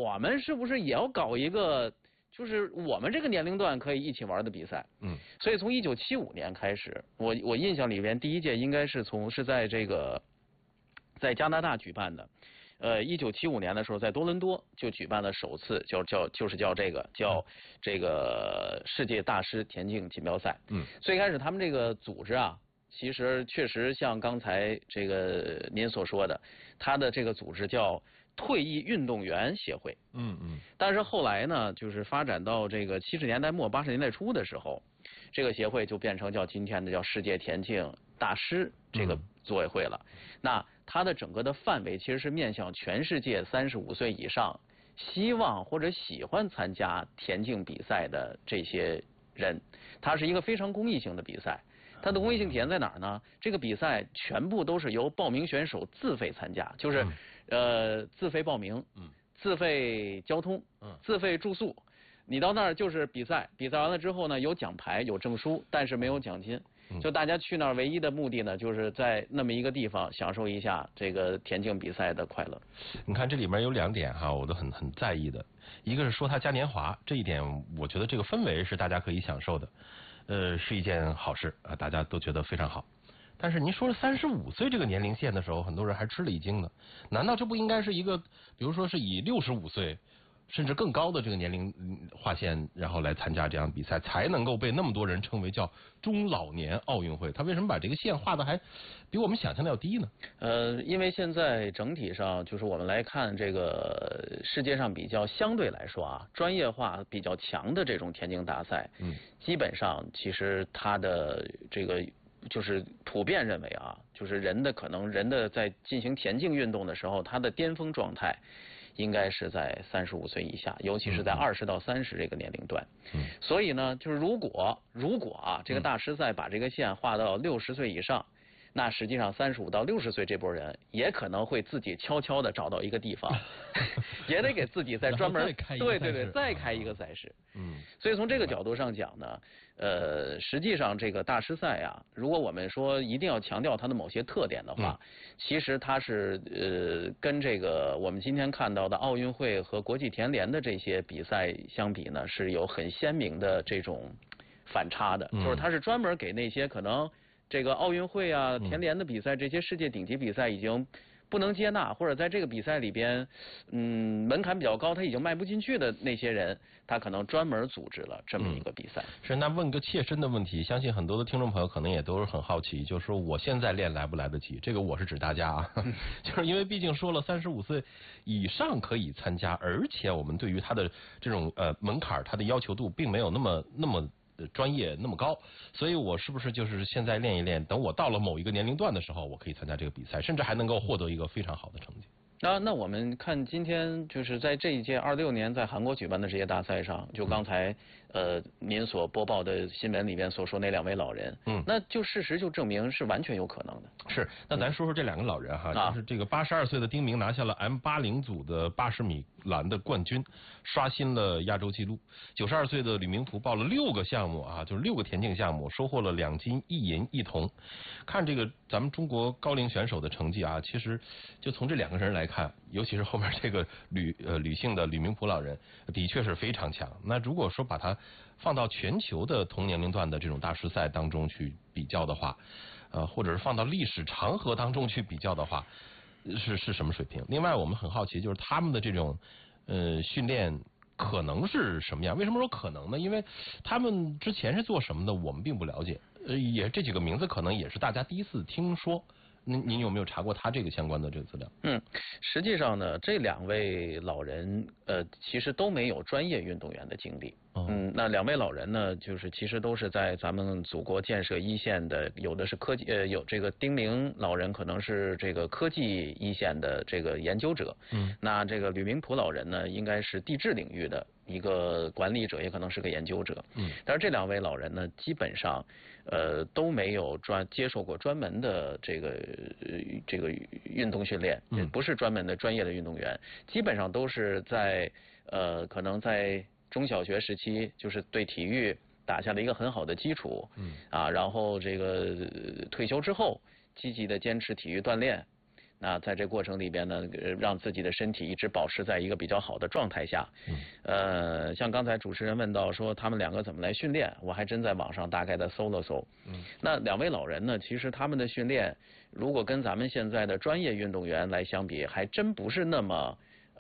我们是不是也要搞一个，就是我们这个年龄段可以一起玩的比赛？所以从1975年开始，我印象里边第一届应该是在加拿大举办的。1975年的时候，在多伦多就举办了首次叫这个世界大师田径锦标赛。最开始他们这个组织啊，其实确实像刚才这个您所说的，他的这个组织叫退役运动员协会。但是后来呢，就是发展到这个70年代末80年代初的时候，这个协会就变成叫今天的叫世界田径大师这个组委会了。那它的整个的范围其实是面向全世界35岁以上希望或者喜欢参加田径比赛的这些人，它是一个非常公益性的比赛。它的公益性体现在哪儿呢？这个比赛全部都是由报名选手自费参加，就是自费报名，自费交通，自费住宿。你到那儿就是比赛，比赛完了之后呢，有奖牌有证书，但是没有奖金。就大家去那儿唯一的目的呢，就是在那么一个地方享受一下这个田径比赛的快乐。 你看这里面有2点哈，我都很在意的。一个是说它嘉年华，这一点我觉得这个氛围是大家可以享受的，是一件好事啊，大家都觉得非常好。但是您说了35岁这个年龄线的时候，很多人还吃了一惊呢。难道这不应该是一个，比如说是以65岁？甚至更高的这个年龄划线，然后来参加这样比赛，才能够被那么多人称为叫中老年奥运会。他为什么把这个线画的还比我们想象的要低呢？ 因为现在整体上就是我们来看这个世界上比较相对来说啊，专业化比较强的这种田径大赛，基本上其实它的这个就是普遍认为啊，就是人的在进行田径运动的时候，他的巅峰状态应该是在35岁以下，尤其是在20到30这个年龄段。所以呢，就是如果啊，这个大师赛把这个线画到60岁以上，那实际上35到60岁这波人也可能会自己悄悄的找到一个地方，也得给自己再专门再开一个赛事。所以从这个角度上讲呢，实际上这个大师赛啊，如果我们说一定要强调它的某些特点的话，其实它是跟这个我们今天看到的奥运会和国际田联的这些比赛相比呢，是有很鲜明的这种反差的，就是它是专门给那些可能这个奥运会啊、田联的比赛，这些世界顶级比赛已经不能接纳，或者在这个比赛里边，门槛比较高，他已经迈不进去的那些人，他可能专门组织了这么一个比赛。 是，那问个切身的问题，相信很多的听众朋友可能也都是很好奇，就是说我现在练来不来得及？这个我是指大家啊，就是因为毕竟说了35岁以上可以参加，而且我们对于他的这种门槛，他的要求度并没有那么专业那么高，所以我是不是就是现在练一练，等我到了某一个年龄段的时候，我可以参加这个比赛，甚至还能够获得一个非常好的成绩。 那我们看今天就是在这一届26年在韩国举办的这些大赛上，就刚才您所播报的新闻里边所说那2位老人，那就事实就证明是完全有可能的。 是，那咱说说这2个老人哈，就是这个82岁的丁明拿下了 M80组的80米栏的冠军，刷新了亚洲纪录。92岁的吕明璞报了6个项目啊，就是6个田径项目，收获了2金1银1铜。看这个咱们中国高龄选手的成绩啊，其实就从这2个人来看，尤其是后面这个吕姓的吕明璞老人，的确是非常强。那如果说把它放到全球的同年龄段的这种大师赛当中去比较的话，或者是放到历史长河当中去比较的话，是什么水平？另外我们很好奇，就是他们的这种训练可能是什么样？为什么说可能呢？因为他们之前是做什么的，我们并不了解。也这几个名字可能也是大家第一次听说。您有没有查过他这个相关的这个资料？ 实际上呢，这2位老人其实都没有专业运动员的经历。那2位老人呢，就是其实都是在咱们祖国建设一线的，有的是科技有这个丁明老人可能是这个科技一线的这个研究者。那这个吕明璞老人呢，应该是地质领域的一个管理者，也可能是个研究者。但是这2位老人呢，基本上都没有接受过专门的这个运动训练，也不是专门的专业的运动员，基本上都是在可能在中小学时期就是对体育打下了一个很好的基础。然后这个退休之后积极的坚持体育锻炼。 那在这过程里边呢，让自己的身体一直保持在一个比较好的状态下。像刚才主持人问到说他们两个怎么来训练，我还真在网上大概的搜了搜。那两位老人呢，其实他们的训练，如果跟咱们现在的专业运动员来相比，还真不是那么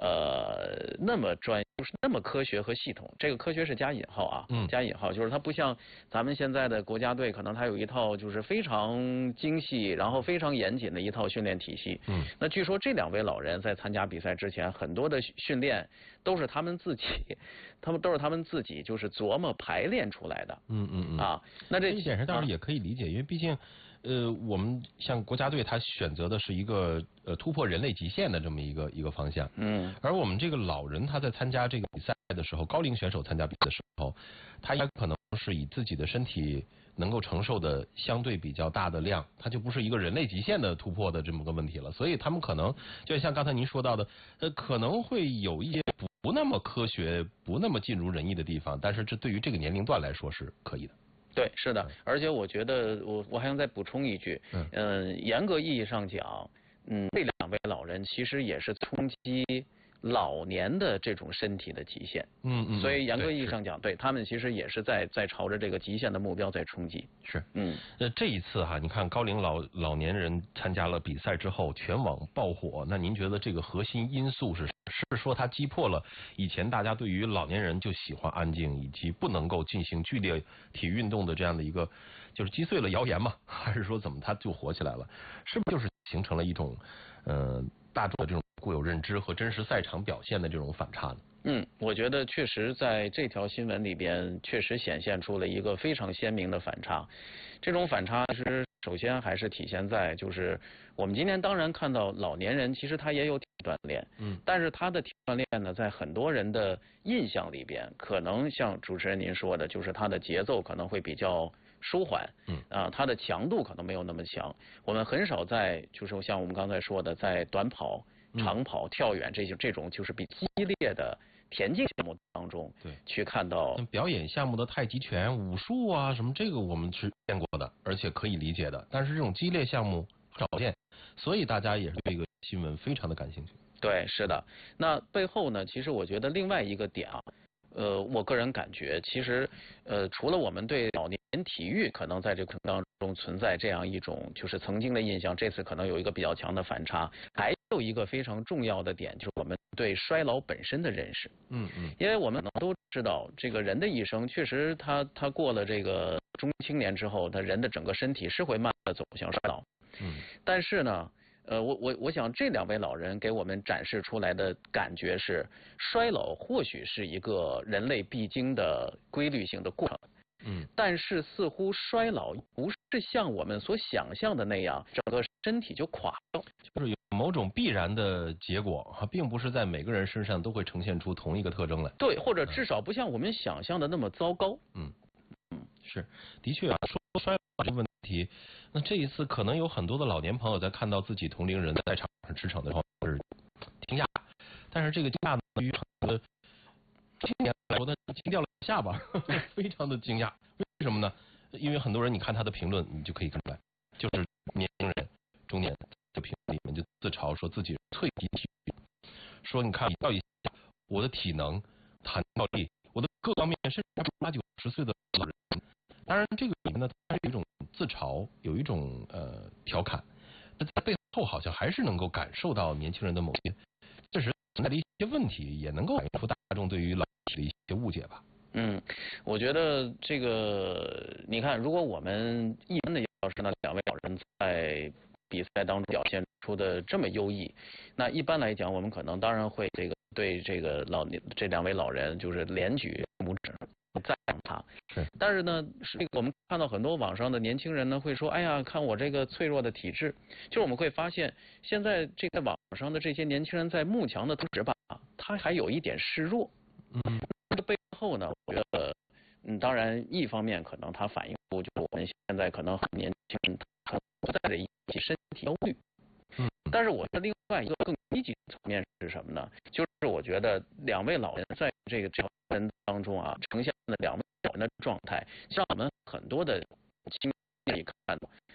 不是那么科学和系统。这个科学是加引号啊，加引号，就是它不像咱们现在的国家队，可能它有一套就是非常精细，然后非常严谨的一套训练体系。那据说这两位老人在参加比赛之前，很多的训练都是他们自己就是琢磨排练出来的。那这一点上倒是也可以理解，因为毕竟。我们像国家队，他选择的是一个突破人类极限的这么一个方向。而我们这个老人他在参加这个比赛的时候，高龄选手参加比赛的时候，他也可能是以自己的身体能够承受的相对比较大的量，他就不是一个人类极限的突破的这么个问题了。所以他们可能就像刚才您说到的，可能会有一些不那么科学、不那么尽如人意的地方，但是这对于这个年龄段来说是可以的。 对，是的，而且我觉得我还想再补充一句，严格意义上讲，这两位老人其实也是冲击老年的这种身体的极限。所以严格意义上讲，对他们其实也是在朝着这个极限的目标在冲击。 是，这一次哈，你看高龄老年人参加了比赛之后，全网爆火，那您觉得这个核心因素是说它击破了以前大家对于老年人就喜欢安静以及不能够进行剧烈体育运动的这样的一个，就是击碎了谣言吗？还是说怎么它就火起来了？是不是就是形成了一种大众的这种固有认知和真实赛场表现的这种反差呢？ 我觉得确实在这条新闻里边确实显现出了一个非常鲜明的反差。这种反差其实首先还是体现在就是我们今天当然看到老年人其实他也有体育锻炼，但是他的体育锻炼呢，在很多人的印象里边，可能像主持人您说的，就是他的节奏可能会比较舒缓，它的强度可能没有那么强。我们很少在就是像我们刚才说的，在短跑、长跑、跳远这种就是比激烈的田径项目当中，去看到表演项目的太极拳、武术啊什么，这个我们是见过的，而且可以理解的。但是这种激烈项目少见，所以大家也是对这个新闻非常的感兴趣。 对，是的。那背后呢，其实我觉得另外一个点啊。我个人感觉，其实除了我们对老年体育可能在这个过程当中存在这样一种就是曾经的印象，这次可能有一个比较强的反差，还有一个非常重要的点，就是我们对衰老本身的认识。因为我们都知道，这个人的一生确实他过了这个中青年之后，他人的整个身体是会慢慢的走向衰老。但是呢。我想这两位老人给我们展示出来的感觉是，衰老或许是一个人类必经的规律性的过程，但是似乎衰老不是像我们所想象的那样，整个身体就垮掉， 就是有某种必然的结果，并不是在每个人身上都会呈现出同一个特征来。 对，或者至少不像我们想象的那么糟糕。 是，的确啊，说衰老这个问题，那这一次可能有很多的老年朋友在看到自己同龄人在场上驰骋的时候是惊讶，但是这个惊讶呢，对于很多青年来说，他惊掉了下巴，非常的惊讶。为什么呢？因为很多人你看他的评论，你就可以看出来，就是年轻人、中年的评论里面就自嘲说自己是退役体育，说你看比较一下我的体能、弹跳力。我的各方面甚至80、90岁的老人，当然这个里面呢，它有一种自嘲，有一种调侃，那在背后好像还是能够感受到年轻人的某些确实存在的一些问题，也能够反映出大众对于老体的一些误解吧。 我觉得这个你看，如果我们一般的要是呢，两位老人在比赛当中表现出的这么优异，那一般来讲，我们可能当然会对这个这两位老人就是连举拇指赞扬他。但是呢，我们看到很多网上的年轻人呢会说，哎呀，看我这个脆弱的体质。就是我们会发现，现在这个网上的这些年轻人在慕强的同时吧，他还有一点示弱。这背后呢，我觉得，当然一方面可能他反映出就我们现在可能很年轻人他存在着一些身体焦虑。但是我觉得另外一个更积极的层面是什么呢？就是我觉得两位老人在这个条文当中啊，呈现了两位老人的状态，让我们很多的青年可以看到，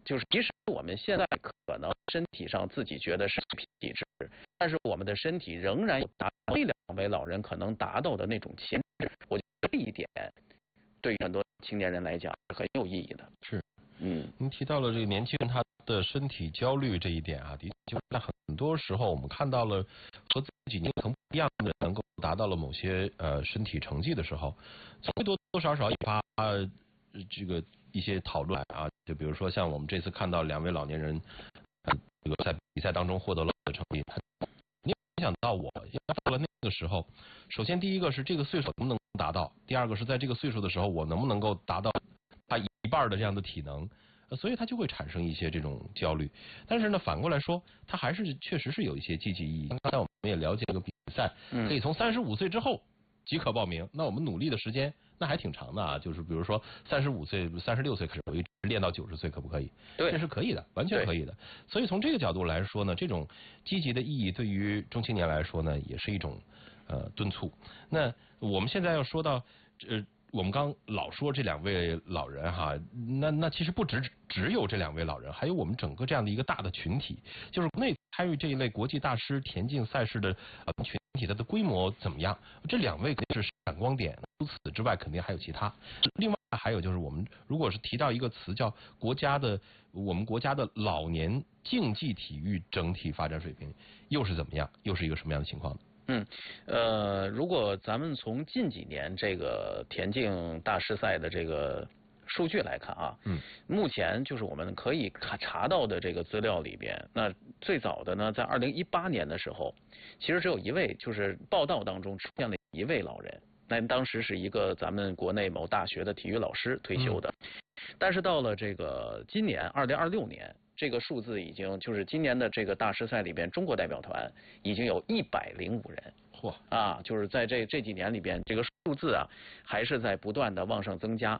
就是其实我们现在可能身体上自己觉得是体质，但是我们的身体仍然有达到这2位老人可能达到的那种潜质。我觉得这一点对于很多青年人来讲是很有意义的。 是，您提到了这个年轻人他的身体焦虑这一点啊，的确就在很多时候我们看到了和自己年龄层不一样的人能够达到了某些身体成绩的时候，会多多少少引发这个一些讨论啊，就比如说像我们这次看到2位老年人，这个在比赛当中获得了成绩，你没想到我到了那个时候，首先第一个是这个岁数能不能达到，第二个是在这个岁数的时候我能不能够达到他一半的这样的体能，所以他就会产生一些这种焦虑。但是呢，反过来说，他还是确实是有一些积极意义。刚才我们也了解这个比赛，可以从35岁之后即可报名，那我们努力的时间那还挺长的啊，就是比如说35岁、36岁开始，我一直练到90岁，可不可以？ 对， 这是可以的，完全可以的。所以从这个角度来说呢，这种积极的意义对于中青年来说呢，也是一种敦促。那我们现在要说到我们刚老说这2位老人哈，那其实不只有这2位老人，还有我们整个这样的一个大的群体，就是国内参与这一类国际大师田径赛事的群体，它的规模怎么样？这2位肯定是闪光点，除此之外肯定还有其他。另外还有就是我们如果是提到一个词叫我们国家的老年竞技体育整体发展水平又是怎么样？又是一个什么样的情况呢？ 如果咱们从近几年这个田径大师赛的这个数据来看啊，目前就是我们可以查到的这个资料里边，那最早的呢，在2018年的时候，其实只有1位，就是报道当中出现了1位老人，那当时是一个咱们国内某大学的体育老师退休的，但是到了这个今年2026年。这个数字已经就是今年的这个大师赛里边，中国代表团已经有105人， 嚯啊，就是在这几年里边，这个数字啊还是在不断的往上增加。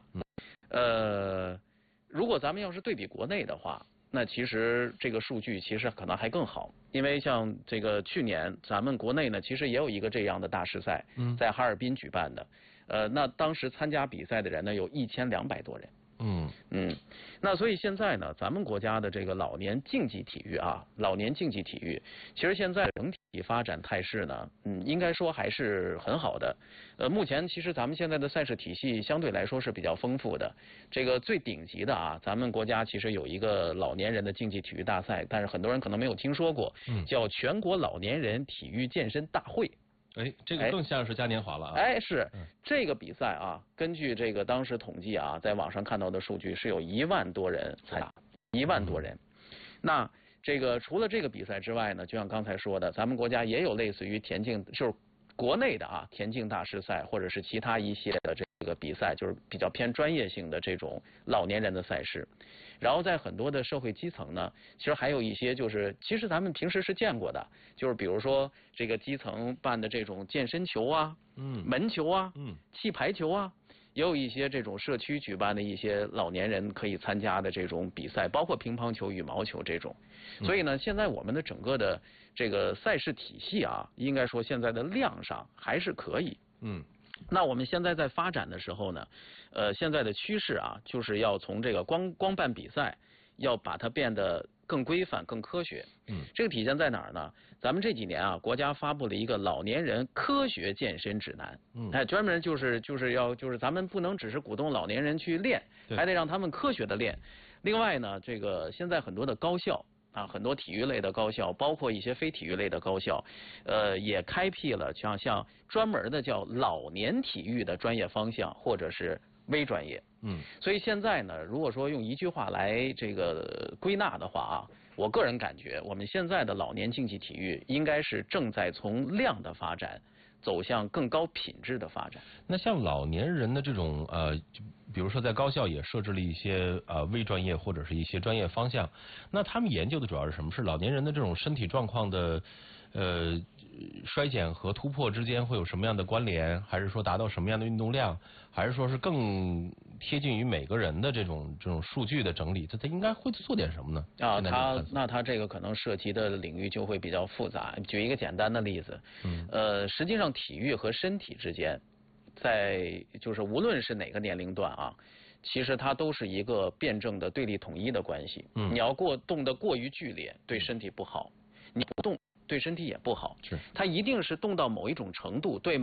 如果咱们要是对比国内的话，那其实这个数据其实可能还更好，因为像这个去年咱们国内呢，其实也有一个这样的大师赛，在哈尔滨举办的，那当时参加比赛的人呢有1200多人。那所以现在呢，咱们国家的这个老年竞技体育啊，其实现在整体发展态势呢，应该说还是很好的。目前其实咱们现在的赛事体系相对来说是比较丰富的。这个最顶级的啊，咱们国家其实有一个老年人的竞技体育大赛，但是很多人可能没有听说过，叫全国老年人体育健身大会。 这个更像是嘉年华了啊！ 是这个比赛啊，根据这个当时统计啊，在网上看到的数据是有1万多人参加，1万多人。那这个除了这个比赛之外呢，就像刚才说的，咱们国家也有类似于田径，就是国内的啊田径大师赛，或者是其他一些的这个比赛，就是比较偏专业性的这种老年人的赛事。然后在很多的社会基层呢，其实还有一些就是其实咱们平时是见过的，就是比如说这个基层办的这种健身球啊，门球啊，气排球啊，也有一些这种社区举办的一些老年人可以参加的这种比赛，包括乒乓球、羽毛球这种。所以呢，现在我们的整个的这个赛事体系啊，应该说现在的量上还是可以。那我们现在在发展的时候呢，现在的趋势啊，就是要从这个光办比赛，要把它变得更规范、更科学。这个体现在哪儿呢？咱们这几年啊，国家发布了一个老年人科学健身指南。专门就是咱们不能只是鼓动老年人去练，还得让他们科学的练。另外呢，这个现在很多的高校。很多体育类的高校，包括一些非体育类的高校，也开辟了像专门的叫老年体育的专业方向，或者是微专业。所以现在呢，如果说用一句话来这个归纳的话啊，我个人感觉，我们现在的老年竞技体育应该是正在从量的发展走向更高品质的发展。 那像老年人的这种比如说在高校也设置了一些微专业或者是一些专业方向，那他们研究的主要是什么？是老年人的这种身体状况的衰减和突破之间会有什么样的关联？还是说达到什么样的运动量？还是说是更贴近于每个人的这种数据的整理？他应该会做点什么呢？ 他这个可能涉及的领域就会比较复杂。举一个简单的例子，实际上体育和身体之间，就是无论是哪个年龄段啊， 其实它都是一个辩证的对立统一的关系。你要动得过于剧烈，对身体不好；你不动，对身体也不好。 是， 它一定是动到某一种程度，对